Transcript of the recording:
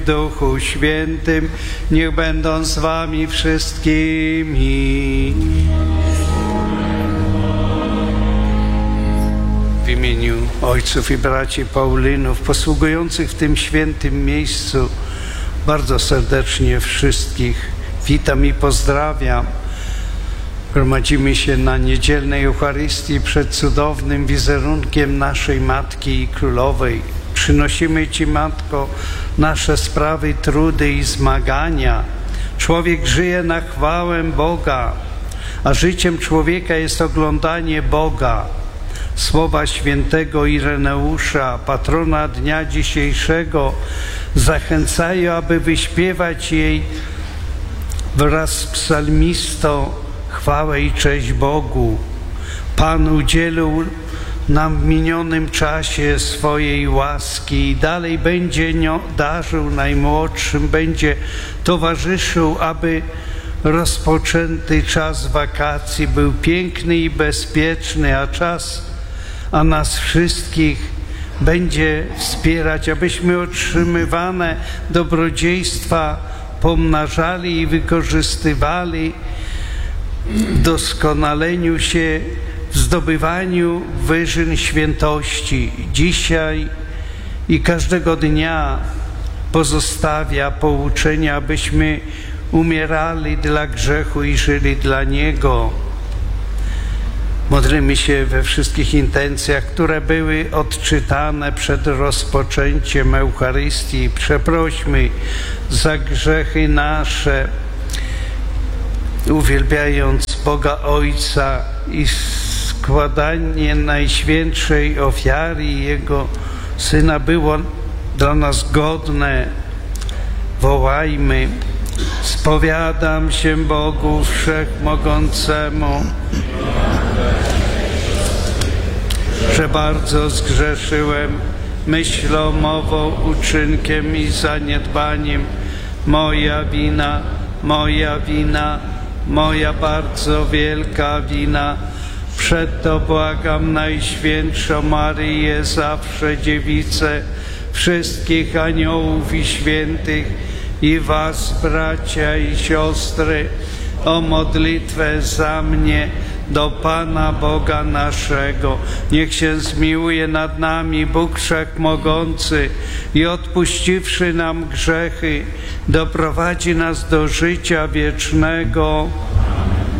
w Duchu Świętym, niech będą z wami wszystkimi. W imieniu ojców i braci Paulynów posługujących w tym świętym miejscu bardzo serdecznie wszystkich witam i pozdrawiam. Gromadzimy się na niedzielnej Eucharystii przed cudownym wizerunkiem naszej Matki i Królowej. Przynosimy Ci, Matko, nasze sprawy, trudy i zmagania. Człowiek żyje na chwałę Boga, a życiem człowieka jest oglądanie Boga. Słowa świętego Ireneusza, patrona dnia dzisiejszego, zachęcają, aby wyśpiewać jej wraz z psalmistą chwałę i cześć Bogu. Pan udzielił nam w minionym czasie swojej łaski i dalej będzie nią darzył najmłodszym, będzie towarzyszył, aby rozpoczęty czas wakacji był piękny i bezpieczny, a nas wszystkich będzie wspierać, abyśmy otrzymywane dobrodziejstwa pomnażali i wykorzystywali w doskonaleniu się, w zdobywaniu wyżyn świętości. Dzisiaj i każdego dnia pozostawia pouczenia, abyśmy umierali dla grzechu i żyli dla Niego. Modlimy się we wszystkich intencjach, które były odczytane przed rozpoczęciem Eucharystii. Przeprośmy za grzechy nasze, uwielbiając Boga Ojca i składanie najświętszej ofiary Jego Syna było dla nas godne. Wołajmy: spowiadam się Bogu Wszechmogącemu, że bardzo zgrzeszyłem myślą, mową, uczynkiem i zaniedbaniem. Moja wina, moja bardzo wielka wina. Przeto błagam Najświętszą Maryję, zawsze Dziewicę, wszystkich aniołów i świętych i was, bracia i siostry, o modlitwę za mnie do Pana Boga naszego. Niech się zmiłuje nad nami Bóg Wszechmogący i odpuściwszy nam grzechy, doprowadzi nas do życia wiecznego.